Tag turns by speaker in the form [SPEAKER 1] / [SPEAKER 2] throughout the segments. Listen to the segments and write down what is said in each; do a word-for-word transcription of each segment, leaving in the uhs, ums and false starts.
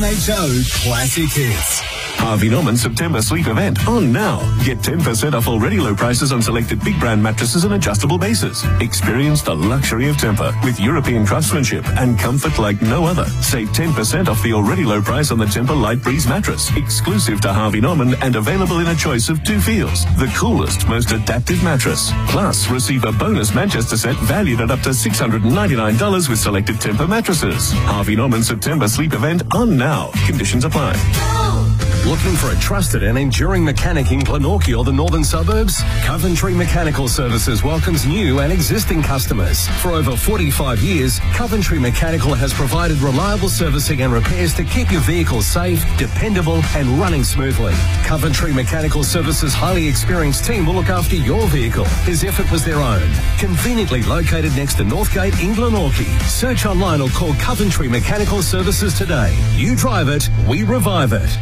[SPEAKER 1] H O Classic Hits.
[SPEAKER 2] Harvey Norman September sleep event on now. Get ten percent off already low prices on selected big brand mattresses and adjustable bases. Experience the luxury of Tempur with European craftsmanship and comfort like no other. Save ten percent off the already low price on the Tempur Light Breeze mattress, exclusive to Harvey Norman and available in a choice of two feels. The coolest, most adaptive mattress. Plus, receive a bonus Manchester set valued at up to six hundred ninety-nine dollars with selected Tempur mattresses. Harvey Norman September sleep event on now. Conditions apply.
[SPEAKER 3] Looking for a trusted and enduring mechanic in Glenorchy or the northern suburbs? Coventry Mechanical Services welcomes new and existing customers. For over forty-five years, Coventry Mechanical has provided reliable servicing and repairs to keep your vehicle safe, dependable and running smoothly. Coventry Mechanical Services' highly experienced team will look after your vehicle as if it was their own. Conveniently located next to Northgate in Glenorchy. Search online or call Coventry Mechanical Services today. You drive it, we revive it.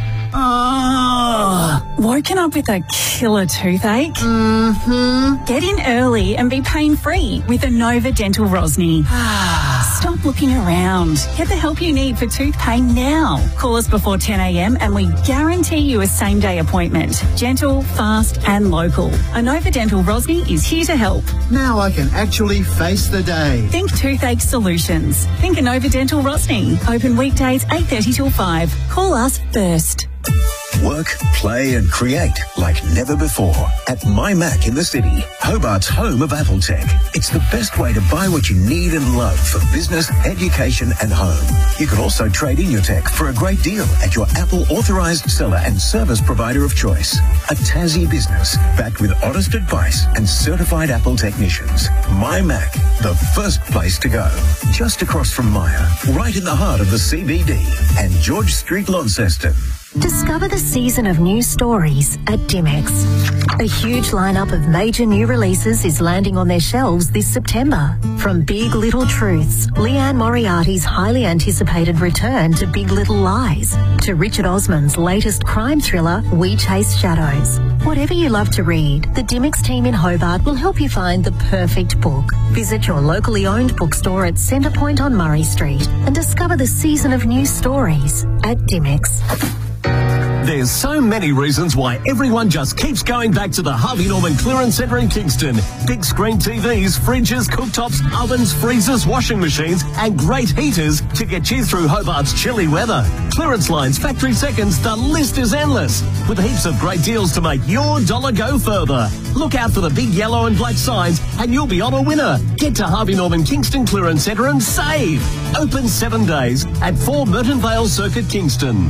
[SPEAKER 4] Oh, woken up with a killer toothache? Mm-hmm. Get in early and be pain-free with Anova Dental Rosny. Stop looking around. Get the help you need for tooth pain now. Call us before ten a.m. and we guarantee you a same-day appointment. Gentle, fast and local. Anova Dental Rosny is here to help.
[SPEAKER 5] Now I can actually face the day.
[SPEAKER 4] Think toothache solutions. Think Anova Dental Rosny. Open weekdays eight thirty till five. Call us first.
[SPEAKER 1] Work, play and create like never before at My Mac in the City, Hobart's home of Apple Tech. It's the best way to buy what you need and love for business, education and home. You can also trade in your tech for a great deal at your Apple authorised seller and service provider of choice. A Tassie business backed with honest advice and certified Apple technicians. My Mac, the first place to go. Just across from Myer, right in the heart of the C B D and George Street, Launceston.
[SPEAKER 6] Discover the season of new stories at Dimex. A huge lineup of major new releases is landing on their shelves this September. From Big Little Truths, Leanne Moriarty's highly anticipated return to Big Little Lies, to Richard Osman's latest crime thriller, We Chase Shadows. Whatever you love to read, the Dimex team in Hobart will help you find the perfect book. Visit your locally owned bookstore at Centrepoint on Murray Street and discover the season of new stories at Dimex.
[SPEAKER 3] There's so many reasons why everyone just keeps going back to the Harvey Norman Clearance Centre in Kingston. Big screen T Vs, fridges, cooktops, ovens, freezers, washing machines and great heaters to get you through Hobart's chilly weather. Clearance lines, factory seconds, the list is endless. With heaps of great deals to make your dollar go further. Look out for the big yellow and black signs and you'll be on a winner. Get to Harvey Norman Kingston Clearance Centre and save. Open seven days at four Merton Vale Circuit, Kingston.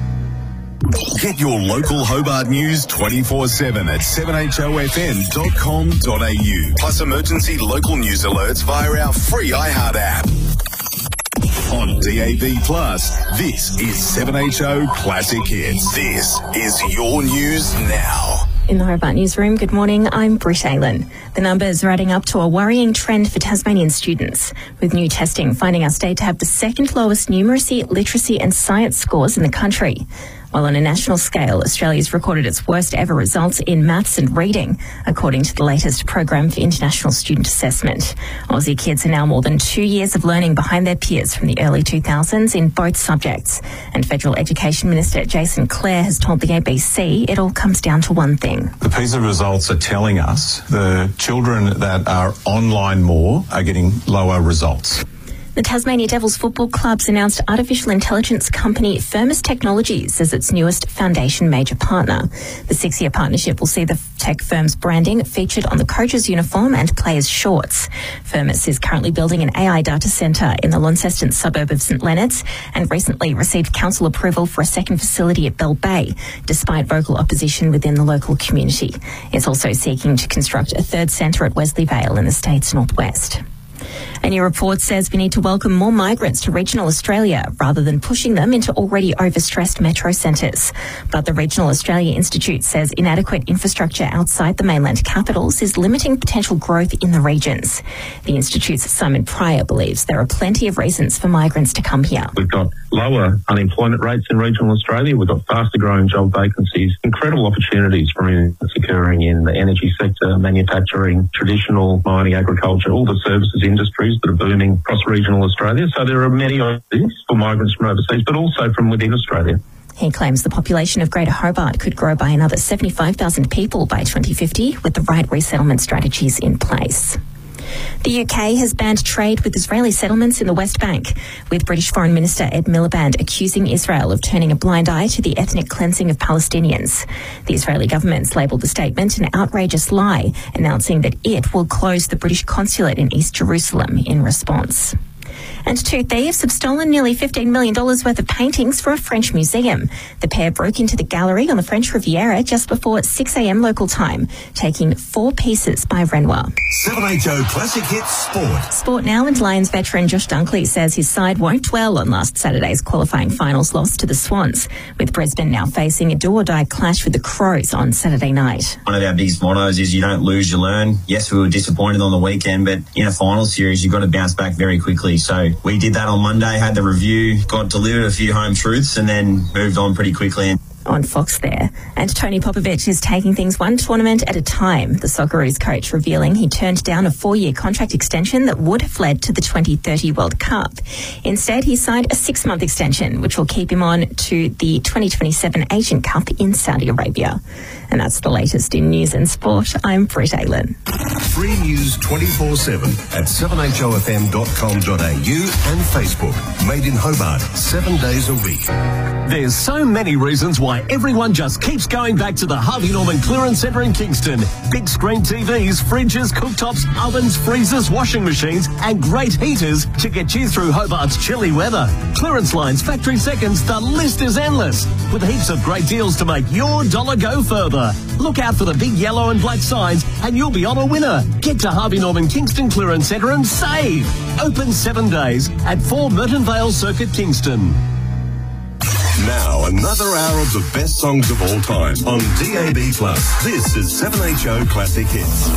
[SPEAKER 1] Get your local Hobart news twenty-four seven at seven H O F M dot com dot A U. Plus emergency local news alerts via our free iHeart app. On D A B Plus, this is seven H O Classic Hits. This is your news now.
[SPEAKER 7] In the Hobart Newsroom, good morning, I'm Britt Aylen. The numbers are adding up to a worrying trend for Tasmanian students, with new testing finding our state to have the second lowest numeracy, literacy and science scores in the country. While on a national scale, Australia's recorded its worst ever results in maths and reading, according to the latest Program for International Student Assessment. Aussie kids are now more than two years of learning behind their peers from the early two thousands in both subjects. And Federal Education Minister Jason Clare has told the A B C it all comes down to one thing.
[SPEAKER 8] The PISA results are telling us the children that are online more are getting lower results.
[SPEAKER 7] The Tasmania Devils Football Club's announced artificial intelligence company Firmus Technologies as its newest foundation major partner. The six-year partnership will see the tech firm's branding featured on the coach's uniform and players' shorts. Firmus is currently building an A I data centre in the Launceston suburb of St Leonards and recently received council approval for a second facility at Bell Bay, despite vocal opposition within the local community. It's also seeking to construct a third centre at Wesley Vale in the state's northwest. A new report says we need to welcome more migrants to regional Australia rather than pushing them into already overstressed metro centres. But the Regional Australia Institute says inadequate infrastructure outside the mainland capitals is limiting potential growth in the regions. The Institute's Simon Pryor believes there are plenty of reasons for migrants to come here.
[SPEAKER 9] We've got lower unemployment rates in regional Australia. We've got faster growing job vacancies, incredible opportunities for instance occurring in the energy sector, manufacturing, traditional mining, agriculture, all the services industry. industries that are booming across regional Australia. So there are many opportunities for migrants from overseas, but also from within Australia.
[SPEAKER 7] He claims the population of Greater Hobart could grow by another seventy-five thousand people by twenty fifty with the right resettlement strategies in place. The U K has banned trade with Israeli settlements in the West Bank, with British Foreign Minister Ed Miliband accusing Israel of turning a blind eye to the ethnic cleansing of Palestinians. The Israeli government's labelled the statement an outrageous lie, announcing that it will close the British consulate in East Jerusalem in response. And two thieves have stolen nearly fifteen million dollars worth of paintings from a French museum. The pair broke into the gallery on the French Riviera just before six a.m. local time, taking four pieces by Renoir.
[SPEAKER 1] seven H O Classic Hits Sport.
[SPEAKER 7] Sport now, and Lions veteran Josh Dunkley says his side won't dwell on last Saturday's qualifying finals loss to the Swans, with Brisbane now facing a do-or-die clash with the Crows on Saturday night.
[SPEAKER 10] One of our biggest mottos is you don't lose, you learn. Yes, we were disappointed on the weekend, but in a final series, you've got to bounce back very quickly. So we did that on Monday, had the review, got delivered a few home truths, and then moved on pretty quickly.
[SPEAKER 7] On Fox there. And Tony Popovich is taking things one tournament at a time. The Socceroos coach revealing he turned down a four-year contract extension that would have led to the twenty thirty World Cup. Instead, he signed a six-month extension, which will keep him on to the twenty twenty-seven Asian Cup in Saudi Arabia. And that's the latest in news and sport. I'm Britt Aylen.
[SPEAKER 1] Free news twenty-four seven at seven h o f m dot com dot a u and Facebook. Made in Hobart, seven days a week.
[SPEAKER 3] There's so many reasons why everyone just keeps going back to the Harvey Norman Clearance Centre in Kingston. Big screen T Vs, fridges, cooktops, ovens, freezers, washing machines and great heaters to get you through Hobart's chilly weather. Clearance lines, factory seconds, the list is endless. With heaps of great deals to make your dollar go further. Look out for the big yellow and black signs and you'll be on a winner. Get to Harvey Norman Kingston Clearance Centre and save. Open seven days at four Merton Vale Circuit, Kingston.
[SPEAKER 1] Now, another hour of the best songs of all time on D A B plus. This is seven H O Classic Hits.